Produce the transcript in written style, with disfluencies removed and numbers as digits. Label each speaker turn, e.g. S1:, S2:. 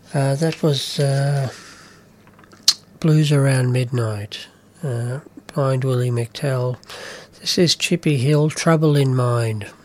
S1: That was Blues Around Midnight, Blind Willie McTell. This is Chippy Hill, Trouble in Mind.